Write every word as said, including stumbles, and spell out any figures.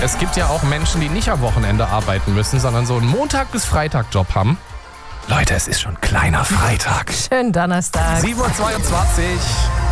Es gibt ja auch Menschen, die nicht am Wochenende arbeiten müssen, sondern so einen Montag- bis Freitag-Job haben. Leute, es ist schon kleiner Freitag. Schönen Donnerstag. sieben Uhr zweiundzwanzig.